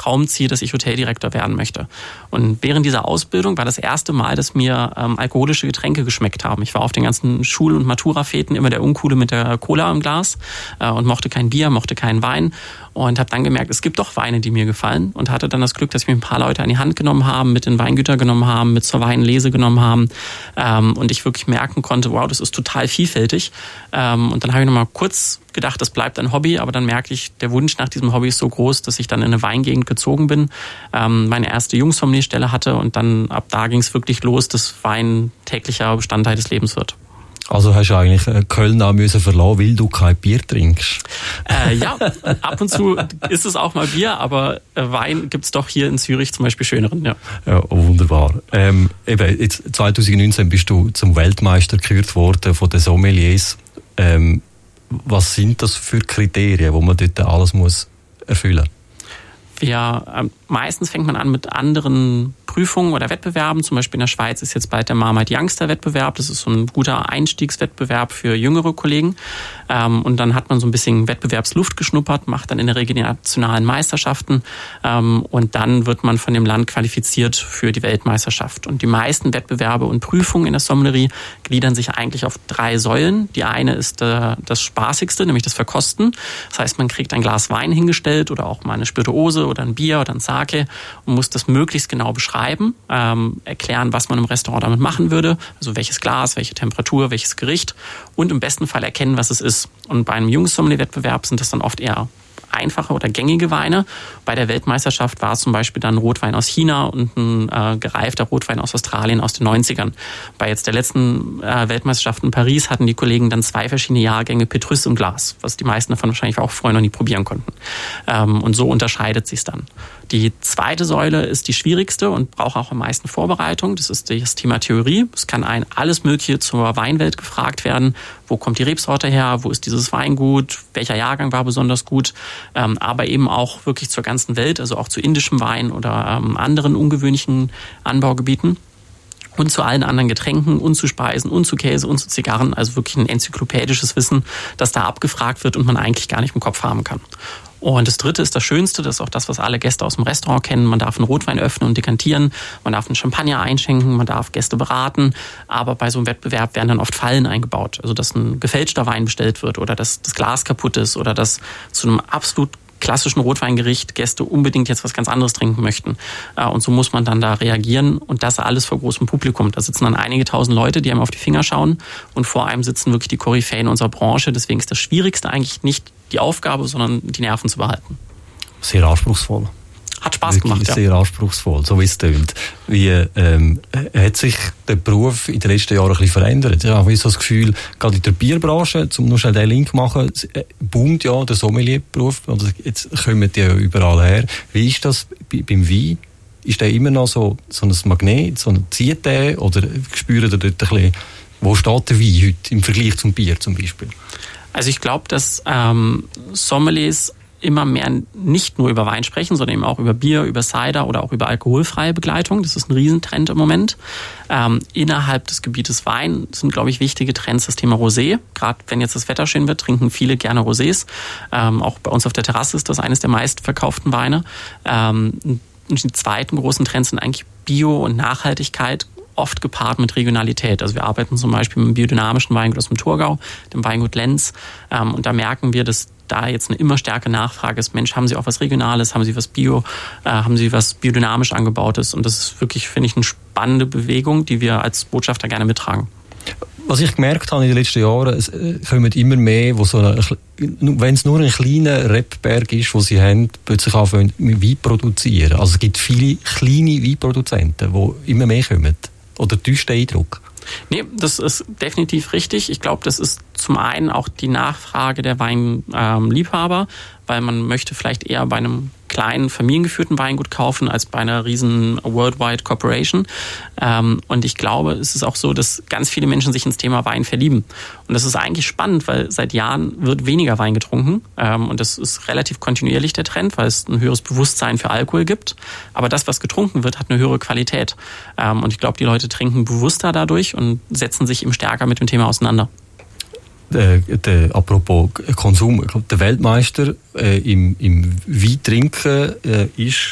Traumziel, dass ich Hoteldirektor werden möchte. Und während dieser Ausbildung war das erste Mal, dass mir alkoholische Getränke geschmeckt haben. Ich war auf den ganzen Schul- und Matura-Feten immer der Uncoole mit der Cola im Glas und mochte kein Bier, mochte keinen Wein. Und habe dann gemerkt, es gibt doch Weine, die mir gefallen. Und hatte dann das Glück, dass mich ein paar Leute an die Hand genommen haben, mit in Weingüter genommen haben, mit zur Weinlese genommen haben. Und ich wirklich merken konnte, wow, das ist total vielfältig. Und dann habe ich nochmal kurz gedacht, das bleibt ein Hobby. Aber dann merkte ich, der Wunsch nach diesem Hobby ist so groß, dass ich dann in eine Weingegend gezogen bin, meine erste Jungsommelier-Stelle hatte. Und dann ab da ging es wirklich los, dass Wein täglicher Bestandteil des Lebens wird. Also hast du eigentlich Köln auch müssen verlassen, weil du kein Bier trinkst? Ja, ab und zu ist es auch mal Bier, aber Wein gibt's doch hier in Zürich zum Beispiel schöneren. Ja, wunderbar. Eben, jetzt 2019 bist du zum Weltmeister gekürt worden von den Sommeliers. Was sind das für Kriterien, wo man dort alles muss erfüllen? Ja, meistens fängt man an mit anderen Prüfungen oder Wettbewerben. Zum Beispiel in der Schweiz ist jetzt bald der Marmite Youngster-Wettbewerb. Das ist so ein guter Einstiegswettbewerb für jüngere Kollegen. Und dann hat man so ein bisschen Wettbewerbsluft geschnuppert, macht dann in der Regel die nationalen Meisterschaften. Und dann wird man von dem Land qualifiziert für die Weltmeisterschaft. Und die meisten Wettbewerbe und Prüfungen in der Sommelerie gliedern sich eigentlich auf 3 Säulen. Die eine ist das Spaßigste, nämlich das Verkosten. Das heißt, man kriegt ein Glas Wein hingestellt oder auch mal eine Spirituose oder ein Bier oder ein Sake und muss das möglichst genau beschreiben, erklären, was man im Restaurant damit machen würde, also welches Glas, welche Temperatur, welches Gericht und im besten Fall erkennen, was es ist. Und bei einem Jungsommelier-Wettbewerb sind das dann oft eher einfache oder gängige Weine. Bei der Weltmeisterschaft war es zum Beispiel dann Rotwein aus China und ein gereifter Rotwein aus Australien aus den 90ern. Bei jetzt der letzten Weltmeisterschaft in Paris hatten die Kollegen dann 2 verschiedene Jahrgänge Petrus im Glas, was die meisten davon wahrscheinlich auch vorher noch nie probieren konnten. Und so unterscheidet sich's dann. Die zweite Säule ist die schwierigste und braucht auch am meisten Vorbereitung. Das ist das Thema Theorie. Es kann alles Mögliche zur Weinwelt gefragt werden. Wo kommt die Rebsorte her? Wo ist dieses Weingut? Welcher Jahrgang war besonders gut? Aber eben auch wirklich zur ganzen Welt, also auch zu indischem Wein oder anderen ungewöhnlichen Anbaugebieten. Und zu allen anderen Getränken und zu Speisen und zu Käse und zu Zigarren. Also wirklich ein enzyklopädisches Wissen, das da abgefragt wird und man eigentlich gar nicht im Kopf haben kann. Und das dritte ist das Schönste, das ist auch das, was alle Gäste aus dem Restaurant kennen. Man darf einen Rotwein öffnen und dekantieren, man darf einen Champagner einschenken, man darf Gäste beraten. Aber bei so einem Wettbewerb werden dann oft Fallen eingebaut. Also dass ein gefälschter Wein bestellt wird oder dass das Glas kaputt ist oder dass zu einem absolut klassischen Rotweingericht Gäste unbedingt jetzt was ganz anderes trinken möchten. Und so muss man dann da reagieren und das alles vor großem Publikum. Da sitzen dann einige tausend Leute, die einem auf die Finger schauen und vor einem sitzen wirklich die Koryphäen unserer Branche. Deswegen ist das Schwierigste eigentlich nicht die Aufgabe, sondern die Nerven zu behalten. Sehr anspruchsvoll. Hat Spaß gemacht, ja. Sehr anspruchsvoll, so wie es tönt. Wie hat sich der Beruf in den letzten Jahren ein bisschen verändert? Ich habe so das Gefühl, gerade in der Bierbranche, um noch schnell den Link machen, boomt ja der Sommelierberuf, oder jetzt kommen die ja überall her. Wie ist das beim Wein? Ist der immer noch so ein Magnet, so ein zieht der, oder spürt ihr dort ein bisschen, wo steht der Wein heute im Vergleich zum Bier zum Beispiel? Also ich glaube, dass Sommeliers immer mehr nicht nur über Wein sprechen, sondern eben auch über Bier, über Cider oder auch über alkoholfreie Begleitung. Das ist ein Riesentrend im Moment. Innerhalb des Gebietes Wein sind, glaube ich, wichtige Trends das Thema Rosé. Gerade wenn jetzt das Wetter schön wird, trinken viele gerne Rosés. Auch bei uns auf der Terrasse ist das eines der meistverkauften Weine. Und die zweiten großen Trends sind eigentlich Bio und Nachhaltigkeit, oft gepaart mit Regionalität. Also wir arbeiten zum Beispiel mit einem biodynamischen Weingut aus dem Thurgau, dem Weingut Lenz. Und da merken wir, dass da jetzt eine immer stärkere Nachfrage ist. Mensch, haben Sie auch was Regionales? Haben Sie was Bio? Haben Sie was biodynamisch angebautes? Und das ist wirklich, finde ich, eine spannende Bewegung, die wir als Botschafter gerne mittragen. Was ich gemerkt habe in den letzten Jahren, es kommen immer mehr, wo wenn es nur ein kleiner Rebberg ist, wo sie haben, plötzlich anfangen Wein produzieren. Also es gibt viele kleine Weinproduzenten, die immer mehr kommen. Oder täuscht der Eindruck? Nee, das ist definitiv richtig. Ich glaube, das ist zum einen auch die Nachfrage der Weinliebhaber, weil man möchte vielleicht eher bei einem kleinen, familiengeführten Weingut kaufen, als bei einer riesen Worldwide Corporation. Und ich glaube, es ist auch so, dass ganz viele Menschen sich ins Thema Wein verlieben. Und das ist eigentlich spannend, weil seit Jahren wird weniger Wein getrunken. Und das ist relativ kontinuierlich der Trend, weil es ein höheres Bewusstsein für Alkohol gibt. Aber das, was getrunken wird, hat eine höhere Qualität. Und ich glaube, die Leute trinken bewusster dadurch und setzen sich eben stärker mit dem Thema auseinander. Apropos Konsum, ich glaube, der Weltmeister im Weintrinken ist